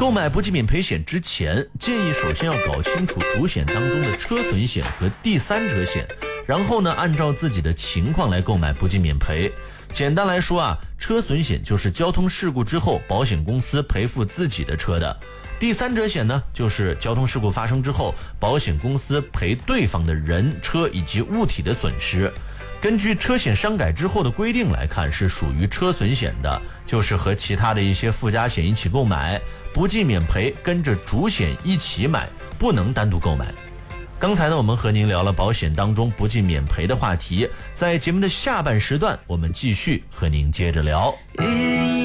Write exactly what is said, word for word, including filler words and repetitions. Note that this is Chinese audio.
购买不计免赔险之前，建议首先要搞清楚主险当中的车损险和第三者险，然后呢，按照自己的情况来购买不计免赔。简单来说啊，车损险就是交通事故之后保险公司赔付自己的车的，第三者险呢，就是交通事故发生之后保险公司赔对方的人、车以及物体的损失。根据车险商改之后的规定来看，是属于车损险的，就是和其他的一些附加险一起购买，不计免赔跟着主险一起买，不能单独购买。刚才呢，我们和您聊了保险当中不计免赔的话题，在节目的下半时段，我们继续和您接着聊。